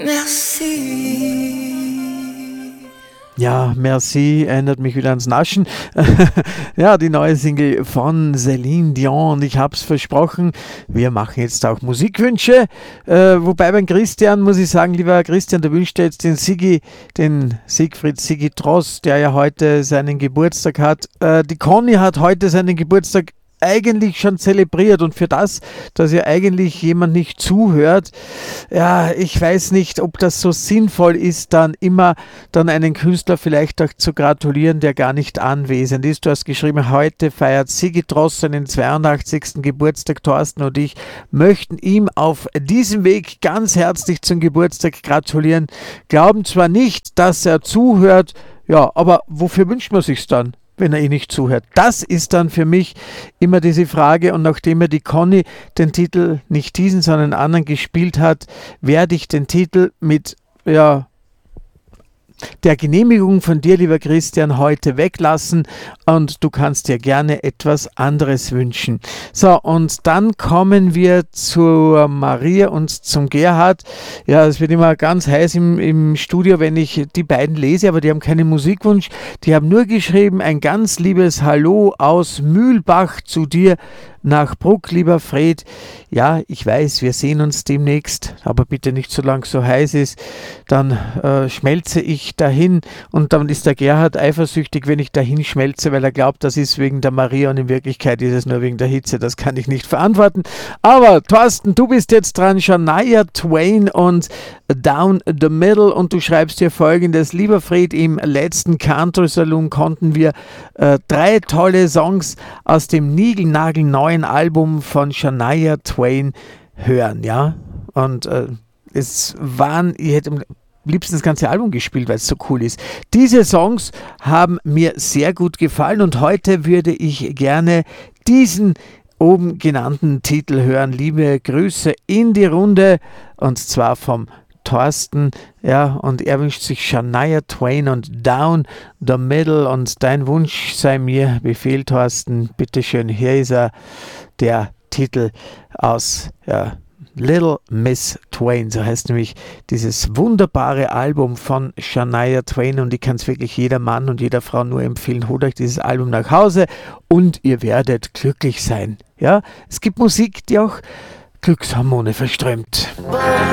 Ja, Merci erinnert mich wieder ans Naschen. Ja, die neue Single von Celine Dion, und ich habe es versprochen, wir machen jetzt auch Musikwünsche. Wobei beim Christian muss ich sagen, lieber Christian, der wünscht jetzt den Siegfried Sigi Tross, der ja heute seinen Geburtstag hat. Die Conny hat heute seinen Geburtstag eigentlich schon zelebriert, und für das, dass ja eigentlich jemand nicht zuhört, ja, ich weiß nicht, ob das so sinnvoll ist, dann immer einen Künstler vielleicht auch zu gratulieren, der gar nicht anwesend ist. Du hast geschrieben, heute feiert Sigi Tross seinen 82. Geburtstag. Thorsten und ich möchten ihm auf diesem Weg ganz herzlich zum Geburtstag gratulieren. Glauben zwar nicht, dass er zuhört, ja, aber wofür wünscht man sich's dann, wenn er nicht zuhört? Das ist dann für mich immer diese Frage, und nachdem er die Conny den Titel, nicht diesen, sondern einen anderen gespielt hat, werde ich den Titel mit, ja, der Genehmigung von dir, lieber Christian, heute weglassen, und du kannst dir gerne etwas anderes wünschen. So, und dann kommen wir zur Maria und zum Gerhard. Ja, es wird immer ganz heiß im Studio, wenn ich die beiden lese, aber die haben keinen Musikwunsch. Die haben nur geschrieben, ein ganz liebes Hallo aus Mühlbach zu dir nach Bruck, lieber Fred. Ja, ich weiß, wir sehen uns demnächst, aber bitte nicht so lang so heiß ist. Dann schmelze ich dahin, und dann ist der Gerhard eifersüchtig, wenn ich dahin schmelze, weil er glaubt, das ist wegen der Maria, und in Wirklichkeit ist es nur wegen der Hitze. Das kann ich nicht verantworten. Aber Thorsten, du bist jetzt dran, Shania Twain und Down the Middle, und du schreibst hier Folgendes: Lieber Fred, im letzten Country Saloon konnten wir 3 tolle Songs aus dem niegelnagelneuen Album von Shania Twain hören, ja, und es waren, ich hätte am liebsten das ganze Album gespielt, weil es so cool ist. Diese Songs haben mir sehr gut gefallen, und heute würde ich gerne diesen oben genannten Titel hören. Liebe Grüße in die Runde, und zwar vom Thorsten, ja, und er wünscht sich Shania Twain und Down the Middle, und dein Wunsch sei mir Befehl, Thorsten. Bitteschön, hier ist er, der Titel aus Little Miss Twain, so heißt nämlich dieses wunderbare Album von Shania Twain, und ich kann es wirklich jeder Mann und jeder Frau nur empfehlen. Holt euch dieses Album nach Hause und ihr werdet glücklich sein. Ja, es gibt Musik, die auch Glückshormone verströmt.